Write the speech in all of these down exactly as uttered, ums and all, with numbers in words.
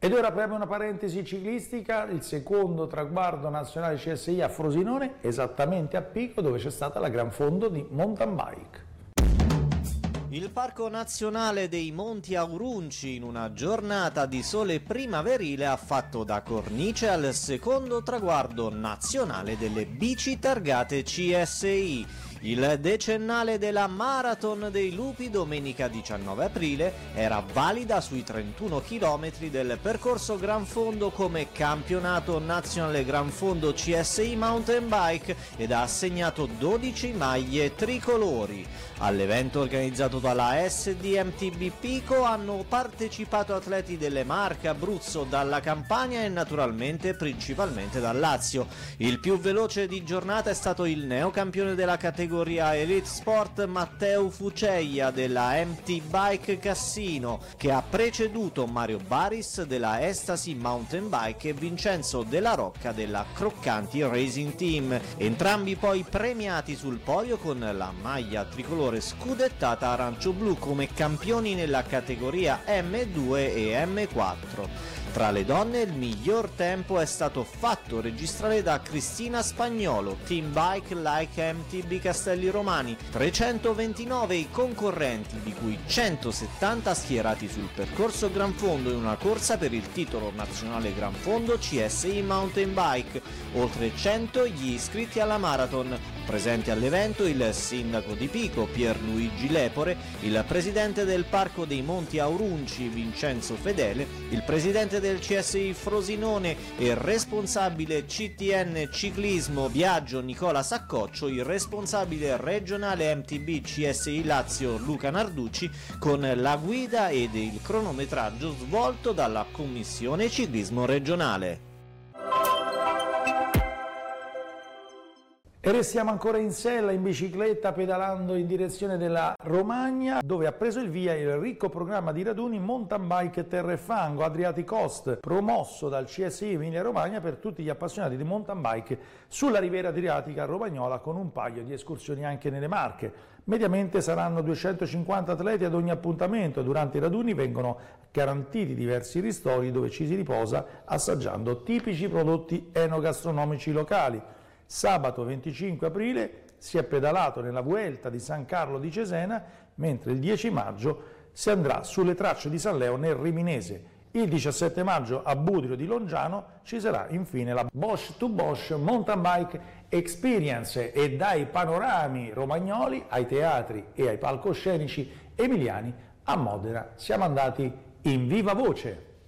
Ed ora apriamo una parentesi ciclistica, il secondo traguardo nazionale C S I a Frosinone, esattamente a Pico, dove c'è stata la Gran Fondo di mountain bike. Il Parco Nazionale dei Monti Aurunci, in una giornata di sole primaverile, ha fatto da cornice al secondo traguardo nazionale delle bici targate C S I. Il decennale della Marathon dei Lupi domenica diciannove aprile era valida sui trentuno chilometri del percorso Gran Fondo come campionato nazionale Gran Fondo C S I Mountain Bike ed ha assegnato dodici maglie tricolori. All'evento organizzato dalla S D M T B Pico hanno partecipato atleti delle Marche, Abruzzo, dalla Campania e naturalmente principalmente dal Lazio. Il più veloce di giornata è stato il neocampione della categoria Elite Sport Matteo Fuceia della M T Bike Cassino, che ha preceduto Mario Baris della Estasi Mountain Bike e Vincenzo Della Rocca della Croccanti Racing Team, entrambi poi premiati sul podio con la maglia tricolore scudettata arancio-blu come campioni nella categoria M due e M quattro. Tra le donne il miglior tempo è stato fatto registrare da Cristina Spagnolo, Team Bike Like M T B Castelli Romani, trecentoventinove i concorrenti, di cui centosettanta schierati sul percorso Gran Fondo in una corsa per il titolo nazionale Gran Fondo C S I Mountain Bike, oltre cento gli iscritti alla Marathon. Presente all'evento il sindaco di Pico Pierluigi Lepore, il presidente del Parco dei Monti Aurunci Vincenzo Fedele, il presidente del C S I Frosinone e il responsabile C T N Ciclismo Viaggio Nicola Saccoccio, il responsabile regionale M T B C S I Lazio Luca Narducci, con la guida ed il cronometraggio svolto dalla Commissione Ciclismo Regionale. E restiamo ancora in sella, in bicicletta, pedalando in direzione della Romagna, dove ha preso il via il ricco programma di raduni Mountain Bike Terra e Fango Adriatic Coast, promosso dal C S I Emilia Romagna per tutti gli appassionati di mountain bike sulla riviera adriatica romagnola, con un paio di escursioni anche nelle Marche. Mediamente saranno duecentocinquanta atleti ad ogni appuntamento. Durante i raduni vengono garantiti diversi ristori dove ci si riposa assaggiando tipici prodotti enogastronomici locali. Sabato venticinque aprile si è pedalato nella Vuelta di San Carlo di Cesena, mentre il dieci maggio si andrà sulle tracce di San Leo nel Riminese. Il diciassette maggio a Budrio di Longiano ci sarà infine la Bosch to Bosch Mountain Bike Experience, e dai panorami romagnoli ai teatri e ai palcoscenici emiliani a Modena siamo andati in viva voce.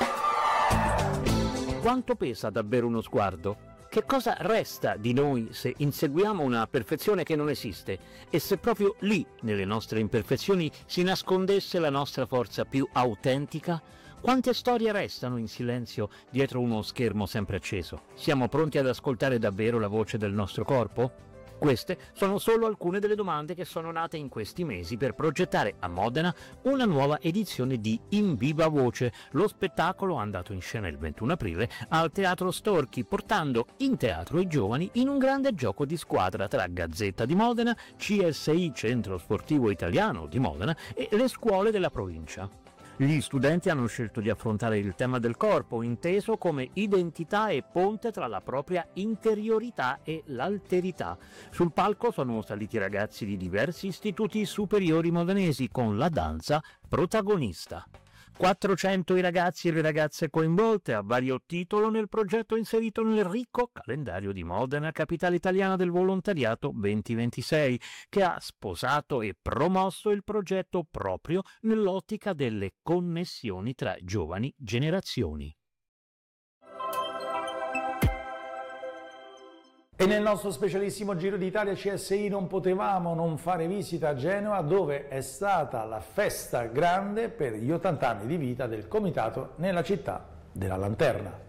Quanto pesa davvero uno sguardo? Che cosa resta di noi se inseguiamo una perfezione che non esiste e se proprio lì, nelle nostre imperfezioni, si nascondesse la nostra forza più autentica? Quante storie restano in silenzio dietro uno schermo sempre acceso? Siamo pronti ad ascoltare davvero la voce del nostro corpo? Queste sono solo alcune delle domande che sono nate in questi mesi per progettare a Modena una nuova edizione di In Viva Voce, lo spettacolo andato in scena il ventuno aprile al Teatro Storchi, portando in teatro i giovani in un grande gioco di squadra tra Gazzetta di Modena, C S I Centro Sportivo Italiano di Modena e le scuole della provincia. Gli studenti hanno scelto di affrontare il tema del corpo, inteso come identità e ponte tra la propria interiorità e l'alterità. Sul palco sono saliti ragazzi di diversi istituti superiori modenesi, con la danza protagonista. quattrocento i ragazzi e le ragazze coinvolte a vario titolo nel progetto inserito nel ricco calendario di Modena, capitale italiana del volontariato duemilaventisei, che ha sposato e promosso il progetto proprio nell'ottica delle connessioni tra giovani generazioni. E nel nostro specialissimo Giro d'Italia C S I non potevamo non fare visita a Genova, dove è stata la festa grande per gli ottanta anni di vita del comitato nella città della Lanterna.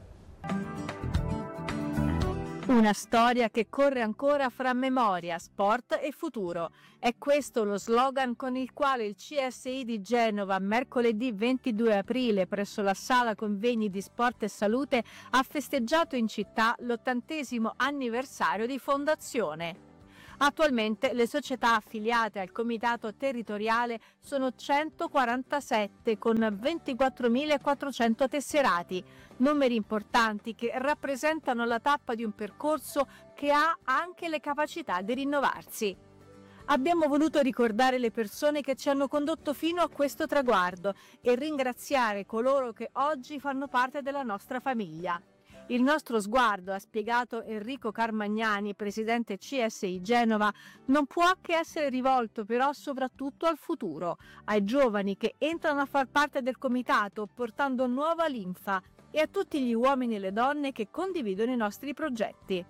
Una storia che corre ancora fra memoria, sport e futuro. È questo lo slogan con il quale il C S I di Genova, mercoledì ventidue aprile, presso la Sala Convegni di Sport e Salute, ha festeggiato in città l'ottantesimo anniversario di fondazione. Attualmente le società affiliate al comitato territoriale sono centoquarantasette con ventiquattromilaquattrocento tesserati, numeri importanti che rappresentano la tappa di un percorso che ha anche le capacità di rinnovarsi. Abbiamo voluto ricordare le persone che ci hanno condotto fino a questo traguardo e ringraziare coloro che oggi fanno parte della nostra famiglia. Il nostro sguardo, ha spiegato Enrico Carmagnani, presidente C S I Genova, non può che essere rivolto però soprattutto al futuro, ai giovani che entrano a far parte del comitato portando nuova linfa e a tutti gli uomini e le donne che condividono i nostri progetti.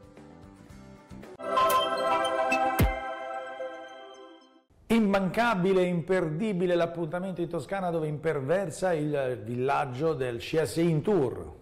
Immancabile e imperdibile l'appuntamento in Toscana dove imperversa il villaggio del C S I in tour.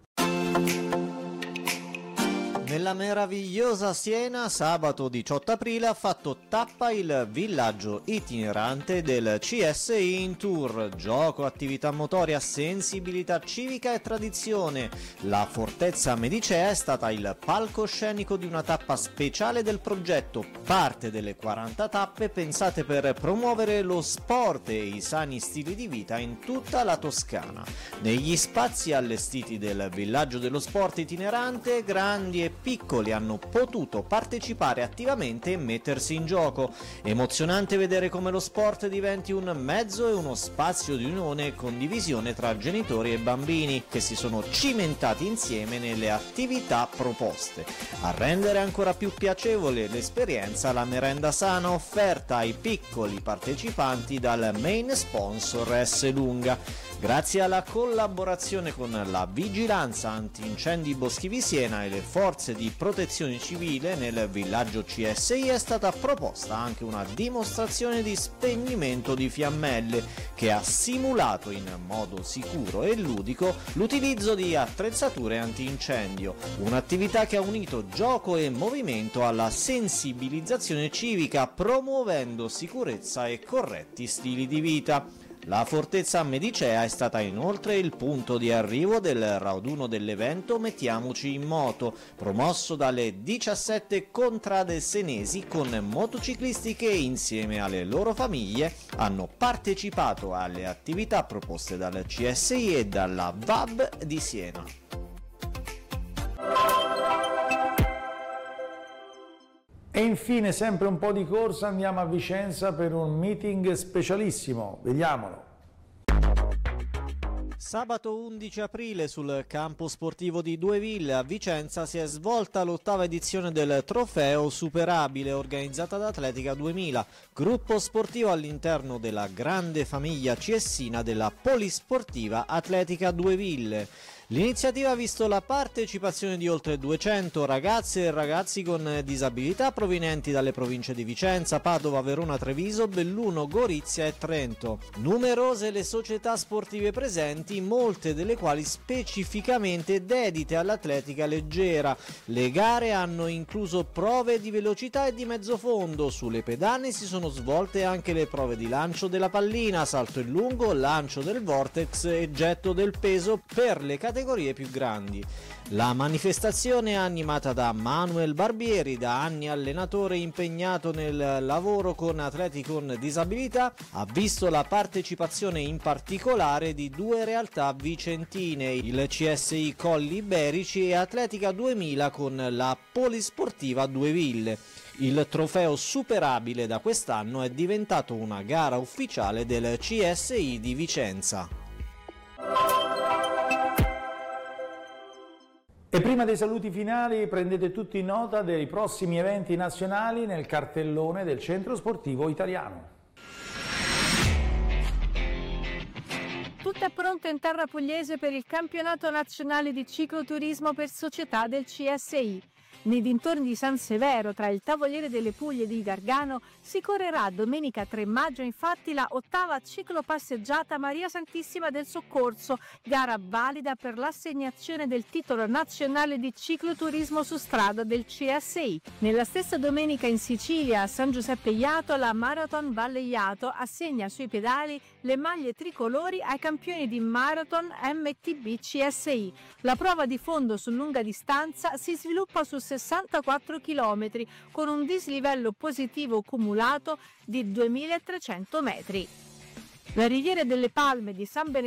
Nella meravigliosa Siena, sabato diciotto aprile ha fatto tappa il villaggio itinerante del C S I in tour. Gioco, attività motoria, sensibilità civica e tradizione. La Fortezza Medicea è stata il palcoscenico di una tappa speciale del progetto, parte delle quaranta tappe pensate per promuovere lo sport e i sani stili di vita in tutta la Toscana. Negli spazi allestiti del villaggio dello sport itinerante, grandi e piccoli hanno potuto partecipare attivamente e mettersi in gioco. Emozionante vedere come lo sport diventi un mezzo e uno spazio di unione e condivisione tra genitori e bambini che si sono cimentati insieme nelle attività proposte. A rendere ancora più piacevole l'esperienza la merenda sana offerta ai piccoli partecipanti dal main sponsor S. Lunga. Grazie alla collaborazione con la Vigilanza Antincendi Boschivi Siena e le forze di protezione civile nel villaggio C S I è stata proposta anche una dimostrazione di spegnimento di fiammelle che ha simulato in modo sicuro e ludico l'utilizzo di attrezzature antincendio, un'attività che ha unito gioco e movimento alla sensibilizzazione civica promuovendo sicurezza e corretti stili di vita. La Fortezza Medicea è stata inoltre il punto di arrivo del raduno dell'evento Mettiamoci in moto, promosso dalle diciassette contrade senesi con motociclisti che insieme alle loro famiglie hanno partecipato alle attività proposte dal C S I e dalla V A B di Siena. E infine, sempre un po' di corsa, andiamo a Vicenza per un meeting specialissimo. Vediamolo. Sabato undici aprile sul campo sportivo di Due Ville a Vicenza si è svolta l'ottava edizione del Trofeo Superabile organizzata da Atletica duemila, gruppo sportivo all'interno della grande famiglia ciessina della Polisportiva Atletica Due Ville. L'iniziativa ha visto la partecipazione di oltre duecento ragazze e ragazzi con disabilità provenienti dalle province di Vicenza, Padova, Verona, Treviso, Belluno, Gorizia e Trento. Numerose le società sportive presenti, molte delle quali specificamente dedite all'atletica leggera. Le gare hanno incluso prove di velocità e di mezzo fondo. Sulle pedane si sono svolte anche le prove di lancio della pallina, salto in lungo, lancio del vortex e getto del peso per le categorie categorie più grandi. La manifestazione è animata da Manuel Barbieri, da anni allenatore impegnato nel lavoro con atleti con disabilità, ha visto la partecipazione in particolare di due realtà vicentine, il C S I Colli Iberici e Atletica duemila con la Polisportiva Due Ville. Il trofeo superabile da quest'anno è diventato una gara ufficiale del C S I di Vicenza. E prima dei saluti finali prendete tutti nota dei prossimi eventi nazionali nel cartellone del Centro Sportivo Italiano. Tutto è pronto in terra pugliese per il campionato nazionale di cicloturismo per società del C S I. Nei dintorni di San Severo, tra il Tavoliere delle Puglie di Gargano, Si correrà domenica tre maggio infatti la ottava ciclopasseggiata Maria Santissima del Soccorso, gara valida per l'assegnazione del titolo nazionale di cicloturismo su strada del C S I. Nella stessa domenica in Sicilia, a San Giuseppe Iato, la Marathon Valle Iato assegna sui pedali le maglie tricolori ai campioni di Marathon M T B C S I. La prova di fondo su lunga distanza si sviluppa su sessantaquattro chilometri con un dislivello positivo cumulato di duemilatrecento metri. La Riviera delle Palme di San Benedetto